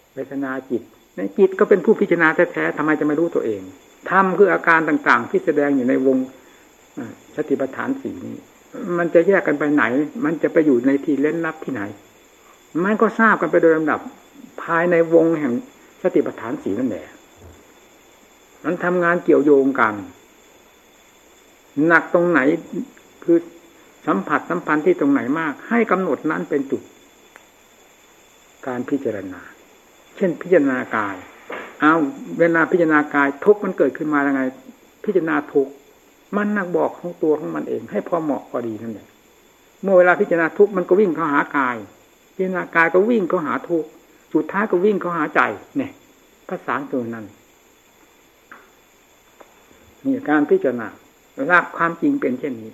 เวทนาจิตในจิตก็เป็นผู้พิจารณาแท้ๆทำไมจะไม่รู้ตัวเองธรรมคืออาการต่างๆที่แสดงอยู่ในวงสติปัฏฐานสี่นี้มันจะแยกกันไปไหนมันจะไปอยู่ในที่เล่นลับที่ไหนมันก็ทราบกันไปโดยลำดับภายในวงแห่งสติปัฏฐานสี่นั่นแหละมันทำงานเกี่ยวโยงกันหนักตรงไหนคือสัมผัสสัมพันธ์ที่ตรงไหนมากให้กำหนดนั้นเป็นจุดการพิจารณาเช่นพิจารณากายเอาเวลาพิจารณากายทุกข์มันเกิดขึ้นมายังไงพิจารณาทุกข์มันนักบอกของตัวของมันเองให้พอเหมาะพอดีนั่นแหละเมื่อเวลาพิจารณาทุกข์มันก็วิ่งเข้าหากายพิจารณากายก็วิ่งเข้าหาทุกข์สุดท้ายก็วิ่งเข้าหาใจเนี่ยภาษาตัวนั้นนี่การพิจารณาหลักความจริงเป็นเช่นนี้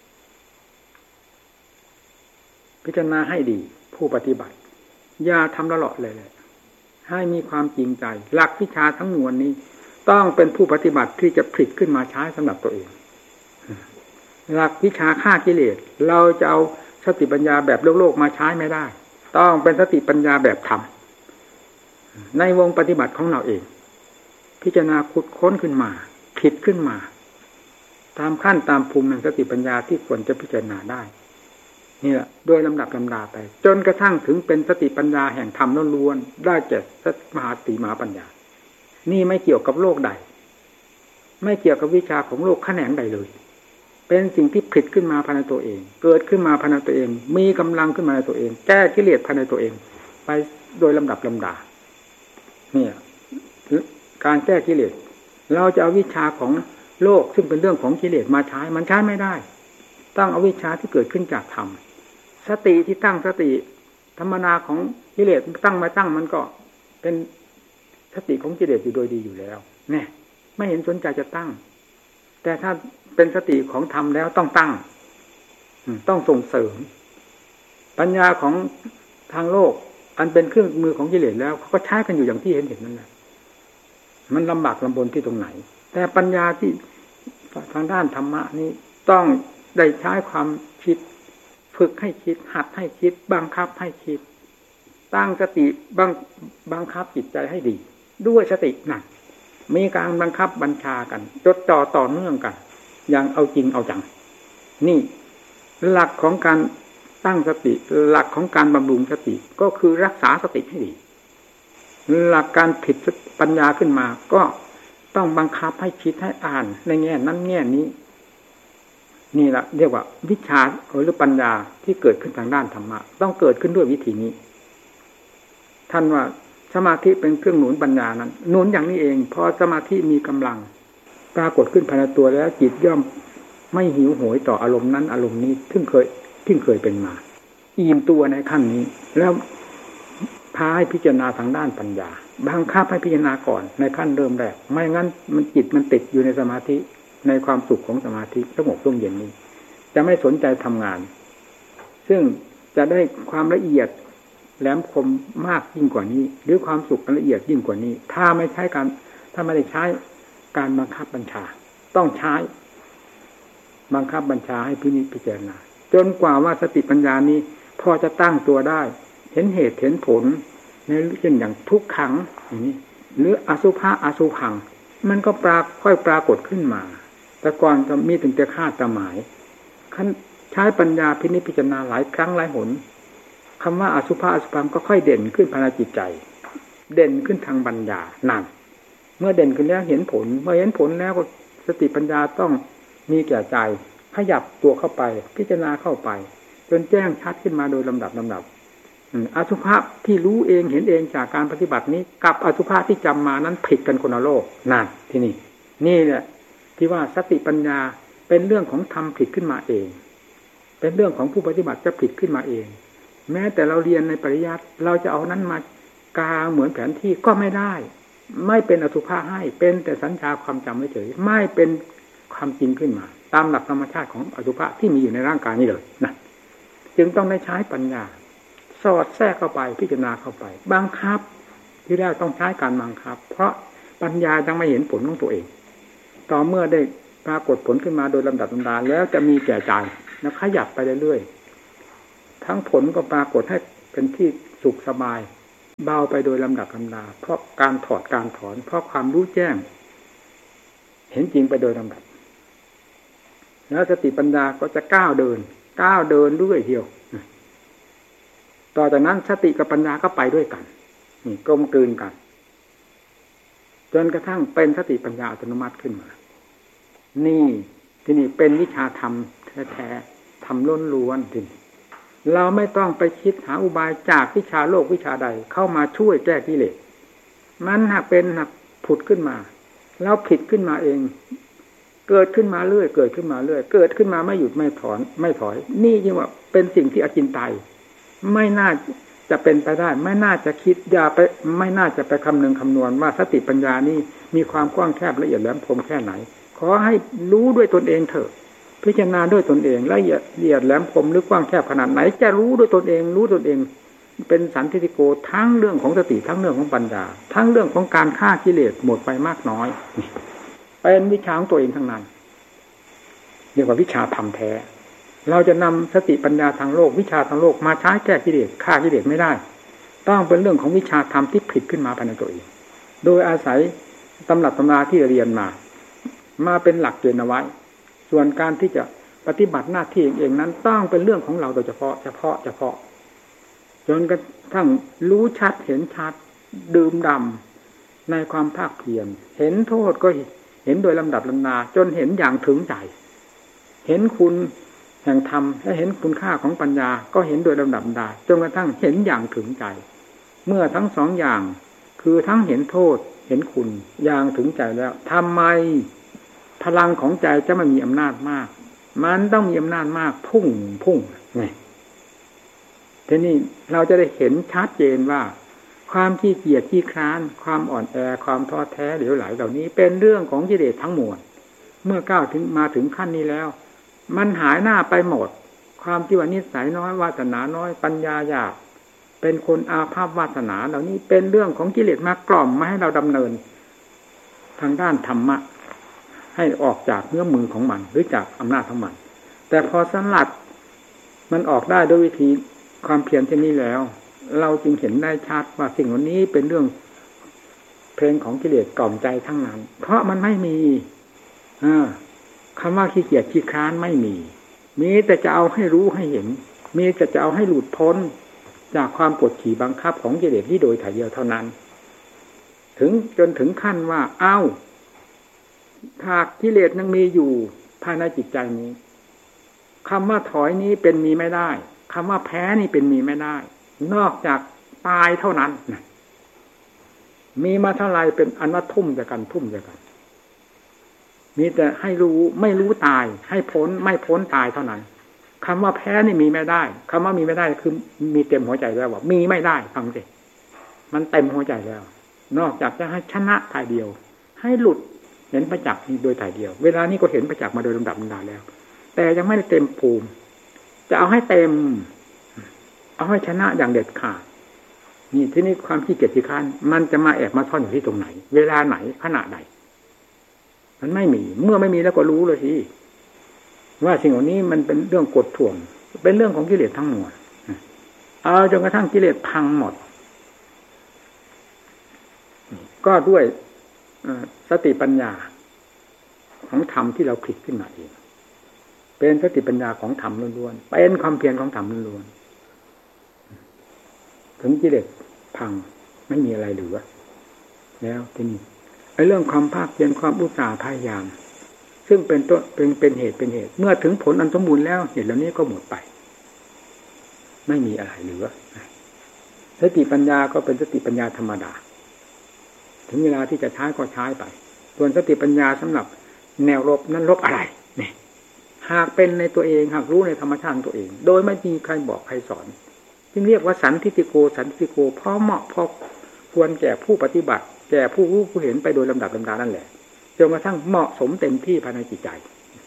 พิจารณาให้ดีผู้ปฏิบัติอย่าทำละเลาะเลยให้มีความจริงใจหลักวิชาทั้งมวลนี้ต้องเป็นผู้ปฏิบัติที่จะผลิตขึ้นมาใช้สำหรับตัวเองหลักวิชาฆ่ากิเลสเราจะเอาสติปัญญาแบบโลกมาใช้ไม่ได้ต้องเป็นสติปัญญาแบบธรรมในวงปฏิบัติของเราเองพิจารณาขุดค้นขึ้นมาคิดขึ้นมาตามขั้นตามภูมิแห่งสติปัญญาที่ควรจะพิจารณาได้นี่แหละโดยลำดับลำดาไปจนกระทั่งถึงเป็นสติปัญญาแห่งธรรมล้วนๆได้แก่มหาสติมหาปัญญานี่ไม่เกี่ยวกับโลกใดไม่เกี่ยวกับวิชาของโลกแขนงใดเลยเป็นสิ่งที่ผลิตขึ้นมาภายในตัวเองเกิดขึ้นมาภายในตัวเองมีกำลังขึ้นมาในตัวเองแก้กิเลสภายในตัวเองไปโดยลำดับลำดาเนี่ยการแก้กิเลสเราจะเอาวิชาของโลกซึ่งเป็นเรื่องของกิเลสมาใช้มันใช้ไม่ได้ต้องเอาวิชาที่เกิดขึ้นจากธรรมสติที่ตั้งสติธรรมนาของกิเลสตั้งไม่ตั้งมันก็เป็นสติของกิเลสอยู่โดยดีอยู่แล้วเนี่ยไม่เห็นสนใจจะตั้งแต่ถ้าเป็นสติของธรรมแล้วต้องตั้งต้องส่งเสริมปัญญาของทางโลกอันเป็นเครื่องมือของกิเลสแล้วเขาก็ใช้กันอยู่อย่างที่เห็นนั่นแหละมันลำบากลำบนที่ตรงไหนแต่ปัญญาที่ทางด้านธรรมะนี้ต้องได้ใช้ความคิดฝึกให้คิดหัดให้คิดบังคับให้คิดตั้งสติบังคับจิตใจให้ดีด้วยสตินั่นมีการบังคับบัญชากันจดจ่อต่อเนื่องกันอย่างเอาจริงเอาจังนี่หลักของการตั้งสติหลักของการบำรุงสติก็คือรักษาสติให้ดีหลักการผิดปัญญาขึ้นมาก็ต้องบังคับให้คิดให้อ่านในแง่นั้นแง่นี้นี่แหละเรียกว่าวิชาหรือปัญญาที่เกิดขึ้นทางด้านธรรมะต้องเกิดขึ้นด้วยวิธีนี้ท่านว่าสมาธิเป็นเครื่องหนุนปัญญานั้นหนุนอย่างนี้เองพอสมาธิมีกำลังปรากฏขึ้นภายในตัวแล้วจิตย่อมไม่หิวโหยต่ออารมณ์นั้นอารมณ์นี้ซึ่งเคยเป็นมาอิ่มตัวในขั้นนี้แล้วพาให้พิจารณาทางด้านปัญญาบังคับให้พิจารณาก่อนในขั้นเริ่มแรกไม่งั้นมันจิตมันติดอยู่ในสมาธิในความสุขของสมาธิสงบร่มเย็นนี้จะไม่สนใจทำงานซึ่งจะได้ความละเอียดแหลมคมมากยิ่งกว่านี้หรือความสุขละเอียดยิ่งกว่านี้ถ้าไม่ได้ใช้การบังคับบัญชาต้องใช้บังคับบัญชาให้พิจารณาจนกว่าว่าสติปัญญานี้พอจะตั้งตัวได้เห็นเหตุเห็นผลในเช่นอย่างทุกขังอย่างนี้หรืออสุภะอสุภังมันก็ค่อยปรากฏขึ้นมาแต่ก่อนก็มีถึงแต่คาดแต่หมายใช้ปัญญาพิจารณาหลายครั้งหลายหนคำว่าอสุภะอสุภังก็ค่อยเด่นขึ้นภายในจิตใจเด่นขึ้นทางปัญญานั่นเมื่อเด่นขึ้นแล้วเห็นผลเมื่อเห็นผลแล้วก็สติปัญญาต้องมีแก่ใจขยับตัวเข้าไปพิจารณาเข้าไปจนแจ้งชัดขึ้นมาโดยลำดับอสุภะที่รู้เองเห็นเองจากการปฏิบัตินี้กับอสุภะที่จำมานั้นผิดกันคนละโลกนั่นที่นี่แหละที่ว่าสติปัญญาเป็นเรื่องของธรรมผิดขึ้นมาเองเป็นเรื่องของผู้ปฏิบัติจะผิดขึ้นมาเองแม้แต่เราเรียนในปริยัติเราจะเอานั้นมากางเหมือนแผนที่ก็ไม่ได้ไม่เป็นอสุภะให้เป็นแต่สัญญาความจำเฉยไม่เป็นความจริงขึ้นมาตามหลักธรรมชาติของอสุภะที่มีอยู่ในร่างกายนี้เลยนะจึงต้องได้ใช้ปัญญาสอดแทรกเข้าไปพิจารณาเข้าไปบังคับที่แรกต้องใช้การบังคับเพราะปัญญายังไม่เห็นผลของตัวเองต่อเมื่อได้ปรากฏผลขึ้นมาโดยลำดับลำดาแล้วจะมีแก่ใจแล้วขยับไปเรื่อยๆทั้งผลก็ปรากฏให้เป็นที่สุขสบายเบาไปโดยลำดับลำดาเพราะการถอดการถอนเพราะความรู้แจ้งเห็นจริงไปโดยลำดับแล้วสติปัญญาก็จะก้าวเดินด้วยเดียวต่อจากนั้นสติกับปัญญาก็ไปด้วยกันนี่กลมกลืนกันจนกระทั่งเป็นสติปัญญาอัตโนมัติขึ้นมานี่ที่นี่เป็นวิชาธรรมแท้ๆธรรมล้วนๆทีนี้เราไม่ต้องไปคิดหาอุบายจากวิชาโลกวิชาใดเข้ามาช่วยแก้กิเลสมันหากเป็นหากผุดขึ้นมาแล้วผิดขึ้นมาเองเกิดขึ้นมาเรื่อยเกิดขึ้นมาไม่หยุดไม่ถอยนี่ยิ่งว่าเป็นสิ่งที่อจินไตยไม่น่าจะเป็นไปได้ไม่น่าจะคิดไม่น่าจะไปคำนึงคำนวณว่าสติปัญญานี่มีความกว้างแคบละเอียดแหลมคมแค่ไหนขอให้รู้ด้วยตนเองเถอะพิจารณาด้วยตนเองละเอียดแหลมคมหรือกว้างแคบขนาดไหนจะรู้ด้วยตนเองเป็นสันทิฏฐิโกทั้งเรื่องของสติทั้งเรื่องของปัญญาทั้งเรื่องของการฆ่ากิเลสหมดไปมากน้อยเป็นวิชาของตัวเองทั้งนั้นเรียกว่าวิชาธรรมแท้เราจะนำสติปัญญาทางโลกวิชาทางโลกมาใช้แก้กิเลสฆ่ากิเลสไม่ได้ต้องเป็นเรื่องของวิชาธรรมที่ผิดขึ้นมาภายในตัวเองโดยอาศัยตำรับตำราที่เรียนมาเป็นหลักเกณฑ์เอาไว้ส่วนการที่จะปฏิบัติหน้าที่เองนั้นต้องเป็นเรื่องของเราโดยเฉพาะจนกระทั่งรู้ชัดเห็นชัดดื่มด่ำในความภาคเพียรเห็นโทษก็เห็นโดยลำดับลำนาจนเห็นอย่างถึงใจเห็นคุณแห่งธรรมและเห็นคุณค่าของปัญญาก็เห็นโดยลำดับลำนาจนกระทั่งเห็นอย่างถึงใจเมื่อทั้งสองอย่างคือทั้งเห็นโทษเห็นคุณอย่างถึงใจแล้วทำไมพลังของใจจะไม่มีอำนาจมากมันต้องมีอำนาจมากพุ่งไงทีนี้เราจะได้เห็นชัดเจนว่าความขี้เกียจขี้คร้านความอ่อนแอความท้อแท้เหลวไหลเหล่านี้เป็นเรื่องของกิเลสทั้งมวลเมื่อก้าวมาถึงขั้นนี้แล้วมันหายหน้าไปหมดความที่ว่านิสัยน้อยวาสนาน้อยปัญญาหยาบเป็นคนอาภัพวาสนาเหล่านี้เป็นเรื่องของกิเลสมากล่อมมาให้เราดำเนินทางด้านธรรมะให้ออกจากเนื้อมือของมันหรือจากอำนาจของมันแต่พอสลัดมันออกได้ด้วยวิธีความเพียรเช่นนี้แล้วเราจึงเห็นได้ชัดว่าสิ่งเหล่านี้เป็นเรื่องเพลงของกิเลสกล่อมใจทั้งนั้นเพราะมันไม่มีคำว่าขี้เกียจขี้คร้านไม่มีแต่จะเอาให้รู้ให้เห็นมีแต่จะเอาให้หลุดพ้นจากความกดขี่บังคับของกิเลสที่โดยถ่ายเดียวเท่านั้นจนถึงขั้นว่าถ้ากิเลสยังมีอยู่ภายในจิตใจนี้คำว่าถอยนี้เป็นมีไม่ได้คำว่าแพ้นี่เป็นมีไม่ได้นอกจากตายเท่านั้นมีมาเท่าไรเป็นอันว่าทุ่มจะกันมีแต่ให้รู้ไม่รู้ตายให้พ้นไม่พ้นตายเท่านั้นคำว่าแพ้นี่มีไม่ได้คำว่ามีไม่ได้คือมีเต็มหัวใจแล้วว่ามีไม่ได้ฟังสิมันเต็มหัวใจแล้วนอกจากจะให้ชนะทายเดียวให้หลุดเห็นประจักษ์โดยถ่ายเดียวเวลานี้ก็เห็นประจักษ์มาโดยลำดับลำดาแล้วแต่ยังไม่ได้เต็มภูมิจะเอาให้เต็มเอาให้ชนะอย่างเด็ดขาดนี่ที่นี่ความขี้เกียจขี้คร้านมันจะมาแอบมาซ่อนอยู่ที่ตรงไหนเวลาไหนขณะใดมันไม่มีเมื่อไม่มีแล้วก็รู้เลยสิว่าสิ่งเหล่านี้มันเป็นเรื่องกดท่วงเป็นเรื่องของกิเลสทั้งหมดเอาจนกระทั่งกิเลสพังหมดก็ด้วยสติปัญญาของธรรมที่เราผลิตขึ้นมาเองเป็นสติปัญญาของธรรมล้วนๆเป็นความเพียรของธรรมล้วนๆถึงกิเลสพังไม่มีอะไรเหลือแล้วทีนี้ไอ้เรื่องความภาคเพียรความอุตสาห์พยายามซึ่งเป็นต้นเป็นเหตุเมื่อถึงผลอันสมบูรณ์แล้วเหตุเหล่านี้ก็หมดไปไม่มีอะไรเหลือสติปัญญาก็เป็นสติปัญญาธรรมดาถึงเวลาที่จะใช้ก็ใช้ไปส่วนสติปัญญาสำหรับแนวรบนั้นรบอะไรนี่หากเป็นในตัวเองหากรู้ในธรรมชาติตัวเองโดยไม่มีใครบอกใครสอนจึงเรียกว่าสันทิฏฐิโกพอเหมาะพอควรแก่ผู้ปฏิบัติแก่ผู้รู้ผู้เห็นไปโดยลำดับลำดานั่นแหละจนกระทั่งเหมาะสมเต็มที่ภายในจิตใจ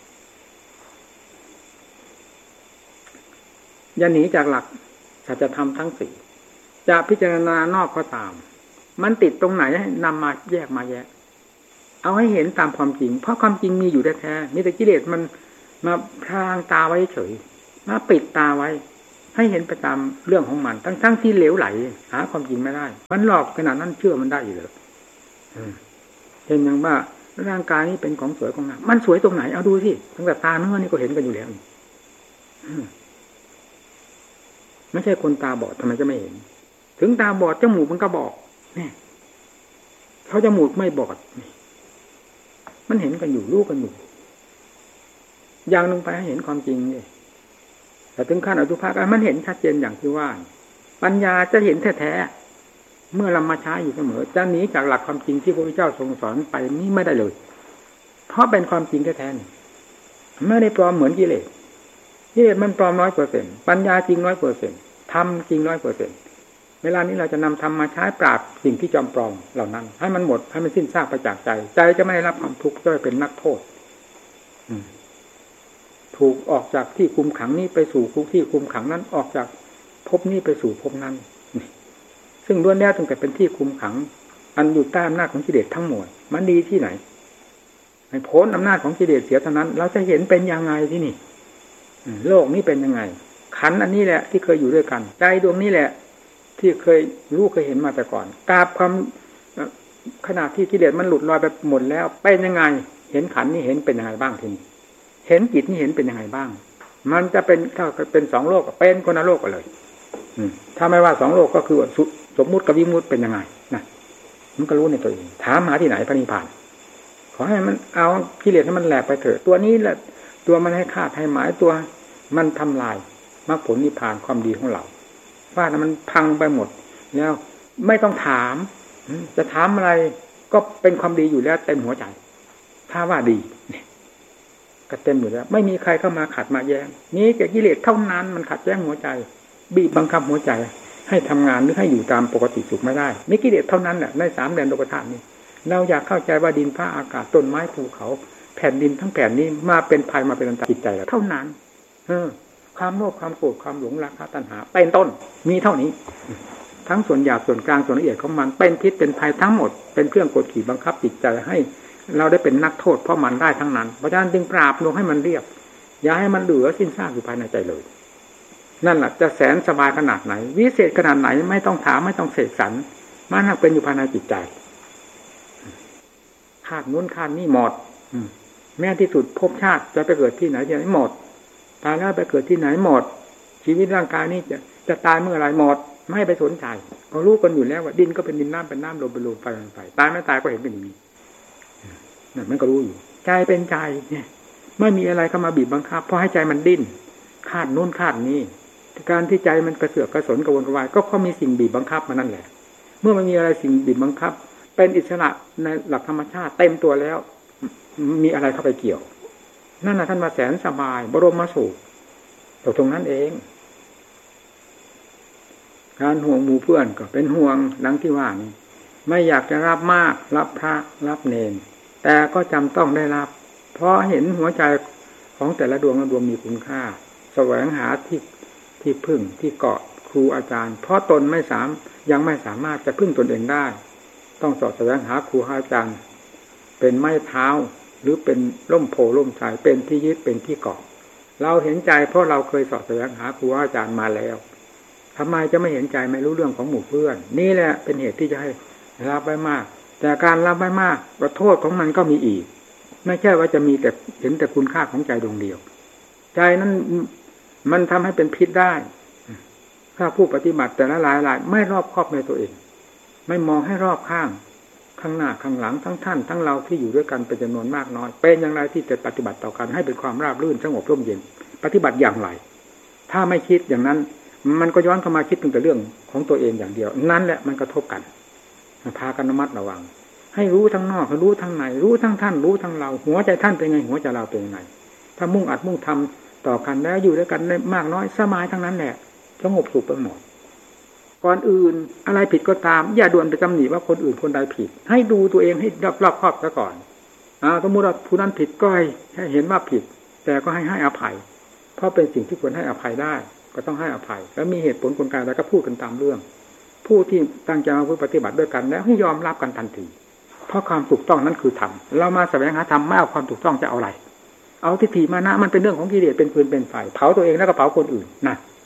อย่าหนีจากหลักสัจธรรมทั้งสี่จะพิจารณานอกก็ตามมันติดตรงไหนให้นำมาแยกเอาให้เห็นตามความจริงเพราะความจริงมีอยู่แท้ๆมีแต่กิเลสมันมาพรางตาไว้เฉยมาปิดตาไว้ใให้เห็นไปตามเรื่องของมันทั้งที่เหลวไหลหาความจริงไม่ได้มันหลอกขนาดนั้นเชื่อมันได้อีกเหรอเห็นอย่างว่าร่างกายนี้เป็นของสวยของงามมันสวยตรงไหนเอาดูสิตั้งแต่ตาเนื้อนี่ก็เห็นกันอยู่แล้วไม่ใช่คนตาบอดทำไมจะไม่เห็นถึงตาบอดจมูกมันก็บอกเนี่ยเขาจมูกไม่บอดมันเห็นกันอยู่รู้กันอยู่อย่างลงไปให้เห็นความจริงนี่แต่ถึงขั้นอสุภะมันเห็นชัดเจนอย่างที่ว่าปัญญาจะเห็นแท้ๆเมื่อเรามาใช้อยู่เสมอจะหนีจากหลักความจริงที่พระพุทธเจ้าทรงสอนไปนี้ไม่ได้เลยเพราะเป็นความจริงแท้ๆไม่ได้ปลอมเหมือนกิเลสมันปลอม100%ปัญญาจริง100%ธรรมจริง100%เวลานี้เราจะนำธรรมมาใช้ปราบสิ่งที่จอมปลอมเหล่านั้นให้มันหมดให้มันสิ้นซากไปจากใจจะไม่ได้รับความทุกข์จะเป็นนักโทษถูกออกจากที่คุมขังนี้ไปสู่คุกที่คุมขังนั้นออกจากภพนี้ไปสู่ภพนั้นซึ่งล้วนแล้วตั้งแต่เป็นที่คุมขังอันอยู่ใต้อำนาจของกิเลสทั้งหมดมันดีที่ไหนให้พ้นอำนาจของกิเลสเสียเท่านั้นเราจะเห็นเป็นยังไงที่นี่โลกนี้เป็นยังไงขันธ์อันนี้แหละที่เคยอยู่ด้วยกันใจดวงนี้แหละที่เคยรู้เคยเห็นมาแต่ก่อนกราบความขณะที่กิเลสมันหลุดลอยไปหมดแล้วเป็นยังไงเห็นขันธ์นี้เห็นเป็นยังไงบ้างทีนี้เห็นจิตนี่เห็นเป็นยังไงบ้างมันจะเป็นถ้าเป็น2โลกเป็นคนละโลกกันเลยถ้าไม่ว่า2โลกก็คือสมมุติกับวิมุติเป็นยังไงนะมันก็รู้ในตัวเองถามหาที่ไหนพระนิพพานขอให้มันเอากิเลสให้มันแหลกไปเถอะตัวนี้แหละตัวมันให้ฆ่าให้หมายตัวมันทำลายมรรคผลนิพพานความดีของเราว่ามันพังไปหมดแล้วไม่ต้องถามจะถามอะไรก็เป็นความดีอยู่แล้วเต็มหัวใจถ้าว่าดีก็เต็มอยู่แล้วไม่มีใครเข้ามาขัดมาแย้งนี้แก่กิเลสเท่านั้นมันขัดแย้งหัวใจบีบบังคับหัวใจให้ทำงานหรือให้อยู่ตามปกติสุขไม่ได้มีกิเลสเท่านั้นแหละใน3แดนโลกธาตุนี้เราอยากเข้าใจว่าดินฟ้าอากาศต้นไม้ภูเขาแผ่นดินทั้งแผ่นนี้มาเป็นภัยมาเป็นอันตรายจิตใจเราเท่านั้นความโลภความโกรธความหลงราคะตัณหาเป็นต้นมีเท่านี้ทั้งส่วนหยาบส่วนกลางส่วนละเอียดของมันเป็นพิษเป็นภัยทั้งหมดเป็นเครื่องกดขี่บังคับจิตใจให้เราได้เป็นนักโทษเพราะมันได้ทั้งนั้นเพราะฉะนั้นจึงปราบลงให้มันเรียบอย่าให้มันเหลือสิ้นซากอยู่ภายในใจเลยนั่นแหละจะแสนสบายขนาดไหนวิเศษขนาดไหนไม่ต้องถามไม่ต้องเสกสรรมันเป็นอยู่ภายในจิตใจคาดนู้นคาดนี่หมดแม้ที่สุดภพชาติจะไปเกิดที่ไหนที่ไหนหมดตายแล้วไปเกิดที่ไหนหมดชีวิตร่างกายนี้จะตายเมื่อไรหมดไม่ไปสนใจเขารู้กันอยู่แล้วว่าดินก็เป็นดินน้ำเป็นน้ำลมเป็นลมไฟเป็นไฟตายไม่ตายก็เห็นเป็นอย่างนี้นั่นมันก็รู้อยู่ใจเป็นใจเนี่ยไม่มีอะไรเข้ามาบีบบังคับเพราะให้ใจมันดิ้นคาดโน้นคาดนี้การที่ใจมันกระเสือกกระสนกระวนกระวายก็เพราะมีสิ่งบีบบังคับมานั่นแหละเมื่อมันมีอะไรสิ่งบีบบังคับเป็นอิสระในหลักธรรมชาติเต็มตัวแล้วมีอะไรเข้าไปเกี่ยวนั่นนะท่านมาแสนสบายบรมสุขตรงนั้นเองการห่วงหมู่เพื่อนก็เป็นห่วงดังที่ว่านี่ไม่อยากจะรับมากรับพระรับเนรแต่ก็จำต้องได้รับเพราะเห็นหัวใจของแต่ละดวงมีคุณค่าแสวงหาที่พึ่งที่เกาะครูอาจารย์เพราะตนยังไม่สามารถจะพึ่งตนเองได้ต้องสอบแสวงหาครูอาจารย์เป็นไม้เท้าหรือเป็นร่มโพล่มไทรเป็นที่ยึดเป็นที่เกาะเราเห็นใจเพราะเราเคยสอบแสวงหาครูอาจารย์มาแล้วทำไมจะไม่เห็นใจไม่รู้เรื่องของหมู่เพื่อนนี่แหละเป็นเหตุที่จะให้รับไว้มากแต่การรับไว้มากโทษของมันก็มีอีกไม่ใช่ว่าจะมีแต่เห็นแต่คุณค่าของใจดวงเดียวใจนั้นมันทำให้เป็นพิษได้ถ้าผู้ปฏิบัติแต่ละหลายไม่รอบคอบในตัวเองไม่มองให้รอบข้างข้างหน้าข้างหลังทั้งท่านทั้งเราที่อยู่ด้วยกันเป็นจำนวนมากน้อยเป็นอย่างไรที่จะปฏิบัติต่อกันให้เป็นความราบรื่นสงบร่มเย็นปฏิบัติอย่างไรถ้าไม่คิดอย่างนั้นมันก็ย้อนเข้ามาคิดถึงแต่เรื่องของตัวเองอย่างเดียวนั่นแหละมันกระทบกันพากันระมัดระวังให้รู้ทั้งนอกรู้ทั้งในรู้ทั้งท่านรู้ทั้งเราหัวใจท่านเป็นไงหัวใจเราเป็นไงถ้ามุ่งอัดมุ่งทำต่อกันแล้วอยู่ด้วยกันได้มากน้อยสบายทั้งนั้นแหละสงบสุขไปหมดก่อนอื่นอะไรผิดก็ตามอย่าด่วนไปตำหนิว่าคนอื่นคนใดผิดให้ดูตัวเองให้รอบคอบซะก่อนสมมติว่าผู้นั้นผิดก็ให้เห็นว่าผิดแต่ก็ให้อภัยเพราะเป็นสิ่งที่ควรให้อภัยได้ก็ต้องให้อภัยแล้วมีเหตุผลกลไกอะไรก็พูดกันตามเรื่องผู้ที่ตั้งใจมาปฏิบัติด้วยกันแล้วให้ยอมรับกันทันทีเพราะความถูกต้องนั้นคือธรรมเรามาแสวงหาธรรมไม่เอาความถูกต้องจะเอาอะไรเอาทิฏฐิมานะมันเป็นเรื่องของกิเลสเป็นฟืนเป็นไฟเผาตัวเองแล้วก็เผาคนอื่นนะ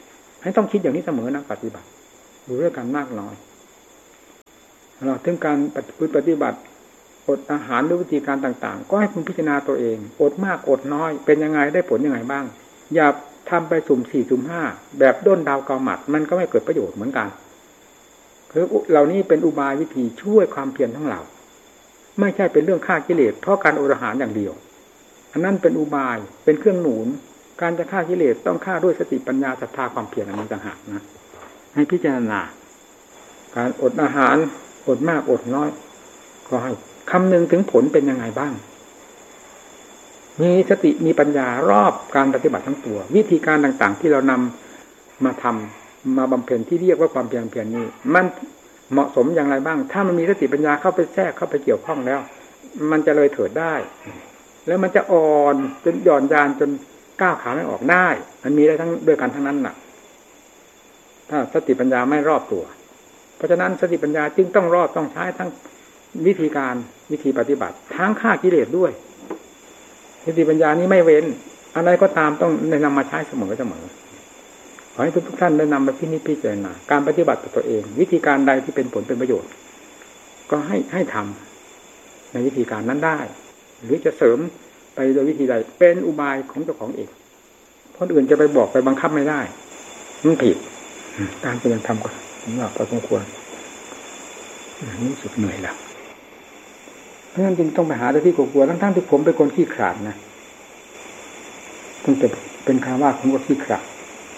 ให้ต้องคิดอย่างนี้เสมอนักปฏิบัติอยู่ด้วยกันมากน้อยเราถึงการปฏิบัติอดอาหารหรือวิธีการต่างๆก็ให้คุณพิจารณาตัวเองอดมากอดน้อยเป็นยังไงได้ผลยังไงบ้างอย่าทำไปสุ่ม4สุ่ม5แบบด้นดาวเกาหมัดมันก็ไม่เกิดประโยชน์เหมือนกันคือเหล่านี้เป็นอุบายวิธีช่วยความเพียรทั้งเราไม่ใช่เป็นเรื่องฆ่ากิเลสเพราะการอดอาหารอย่างเดียวอันนั้นเป็นอุบายเป็นเครื่องหนุนการจะฆ่ากิเลสต้องฆ่าด้วยสติปัญญาศรัทธาความเพียรอันนี้ต่างหากนะให้พิจารณาการอดอาหารอดมากอดน้อยก็ให้คำนึงถึงผลเป็นยังไงบ้างมีสติมีปัญญารอบการปฏิบัติทั้งตัววิธีการต่างๆที่เรานำมาทำมาบำเพ็ญที่เรียกว่าความเพียรนี้มันเหมาะสมอย่างไรบ้างถ้ามันมีสติปัญญาเข้าไปแทรกเข้าไปเกี่ยวข้องแล้วมันจะเลยเถิดได้แล้วมันจะอ่อนจนหย่อนยานจนก้าวขาไม่ออกได้มันมีได้ทั้งด้วยกันทั้งนั้นน่ะถ้าสติปัญญาไม่รอบตัวเพราะฉะนั้นสติปัญญาจึงต้องรอบต้องใช้ทั้งวิธีการวิธีปฏิบัติทั้งฆ่ากิเลสด้วยสติปัญญานี้ไม่เว้นอะไรก็ตามต้องนำมาใช้เสมอขอให้ทุกท่านได้นำมาพิจารณาการปฏิบัติตัวเองวิธีการใดที่เป็นผลเป็นประโยชน์ก็ให้ทำในวิธีการนั้นได้หรือจะเสริมไปโดยวิธีใดเป็นอุบายของเจ้าของเองคนอื่นจะไปบอกไปบังคับไม่ได้มันผิดการเป็นทำก็ผมว่าพอสมควรรู้สึกเหนื่อยแล้วเพราะฉะนั้นจึงต้องไปหาที่กลัวทั้งที่ผมเป็นคนขี้ขลาดนะตั้งแต่เป็นคารวะผมก็ขี้ขลาด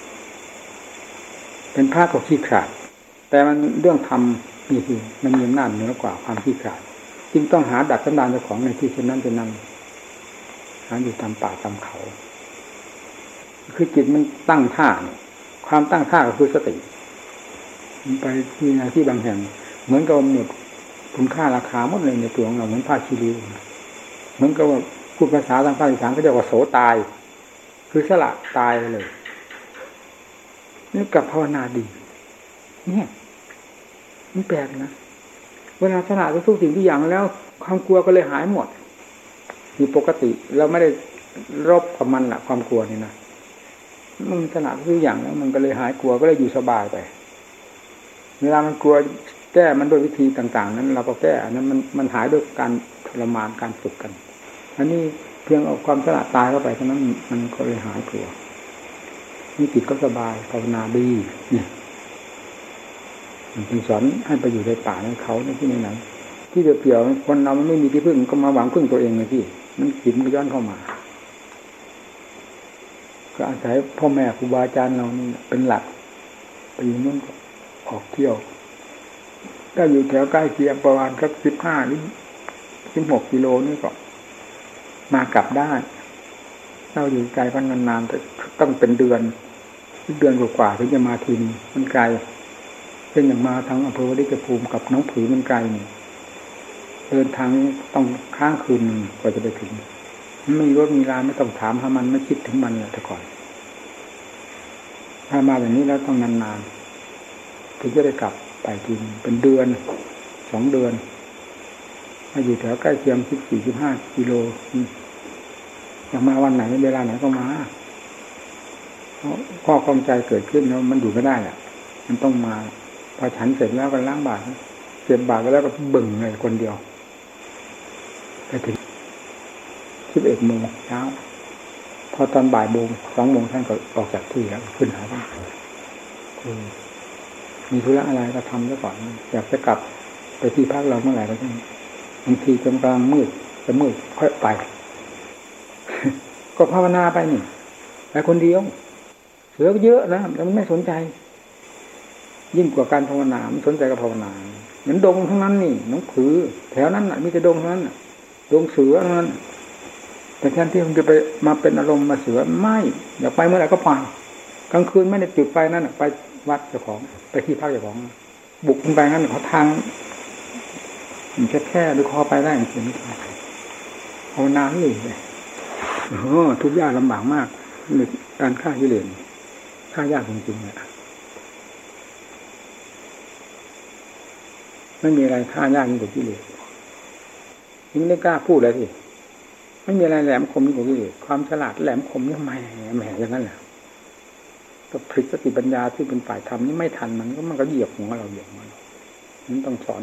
เป็นพระก็ขี้ขลาดแต่มันเรื่องทำนี่คือมันมีอำนาจเหนือกว่าความขี้ขลาดจึงต้องหาดัดสันดานเจ้าของในที่เช่นนั้นเป็นนั่งหาอยู่ตามป่าตามเขาคือจิตมันตั้งท่าความตั้งท่าก็คือสติมันไปที่ไหนที่บางแห่งเหมือนกับหมดคุณค่าราคาหมดเลยในตัวของเราเหมือนผ้าคีริ้วเหมือนกับว่าพูดภาษาทางภาคอีสานก็เรียกว่าโสตายคือสละตายไปเลยนี่กับภาวนาดีเนี่ยมันแปลกนะเวลาสละทุกสิ่งทุกอย่างแล้วความกลัวก็เลยหายหมดมีปกติเราไม่ได้รบกับมันละความกลัวนี่นะมันสละทุกอย่างแล้วมันก็เลยหายกลัวก็เลยอยู่สบายไปเวลามันกลัวแก้มันด้วยวิธีต่างๆนั้นเราก็แก้อันนั้นมันหายด้วยการทรมานการฝึกกันอันนี้เพียงเอาความสละตายเข้าไปเท่านั้นมันก็เลยหายกลัวนี่จิตก็สบายภาวนาดีเนี่ยเป็นสอนให้ไปอยู่ในป่าในเขาในที่ไหนที่เปลี่ยวๆคนเรามันไม่มีที่พึ่งก็มาหวังพึ่งตัวเองเลยที่มันจิตมันย้อนเข้ามาก็อาศัยพ่อแม่ครูบาอาจารย์เรานี่เป็นหลักไปอยู่นู่นก็ออกเที่ยวถ้าอยู่แถวใกล้เคียงประมาณสัก15 หรือ16 กิโลนี่ก็มากลับได้เราอยู่ไกลพันนานๆแต่ต้องเป็นเดือนกว่าถึงจะมาทีนึงมันไกลเป็นอย่างมาทางอำเภอวดิษฐภูมิกับน้องผือมันไกลนี่เดินทางต้องค้างคืนกว่าจะไปถึงไม่มีรถมีลาไม่ต้องถามหามันไม่คิดถึงมันเลยแต่ก่อนถ้ามาแบบนี้แล้วต้องนานๆถึงจะได้กลับไปทีนึงเป็นเดือน2 เดือนมาอยู่แถวใกล้เคียง14-15 กิโลอยากมาวันไหนเวลาไหนก็มาเพราะข้อความใจเกิดขึ้นแล้วมันอยู่ไม่ได้อะมันต้องมาพอฉันเสร็จแล้วก็ล้างบาตรเก็บบาตรแล้วก็บึ่งเลยคนเดียวไปถึง11 โมงเช้าพอตอนบ่ายโมง2 โมงท่านก็ออกจากที่แล้วขึ้นหาท่านมีธุระอะไรก็ทำซะก่อนอยากจะกลับไปที่พักเราเมื่อไหร่ก็ได้บางทีกำลังมืดค่อยไปก็ภาวนาไปนี่ไปคนเดียวเสือเยอะนะแต่มันไม่สนใจยิ่งกว่าการภาวนามันสนใจกับภาวนาเหมือนดงทั้งนั้นนี่น้องผือแถวนั้นมีแต่ดงทั้งนั้นดงเสือทั้งนั้นแต่แทนที่มันจะไปมาเป็นอารมณ์มาเสือไม่อยากไปเมื่อไหร่ก็ไปกลางคืนไม่ได้จุดไฟนั่นไปวัดเจ้าของไปที่พักเจ้าของบุกไปงั้นเขาทางมันแค่หรือคอไปได้จริงๆภาวนาเลยทุกข์ยากลำบากมากในการฆ่ากิเลสฆ่ายากจริงๆเนี่ยไม่มีอะไรฆ่ายากยิ่งกว่ากิเลสยิ่งไม่กล้าพูดเลยสิไม่มีอะไรแหลมคมยิ่งกว่ากิเลสความฉลาดแหลมคมยิ่งแหมอย่างนั้นแหละก็ผลิตสติปัญญาที่เป็นฝ่ายธรรมนี่ไม่ทันมันก็เหยียบหัวเรามันต้องสอน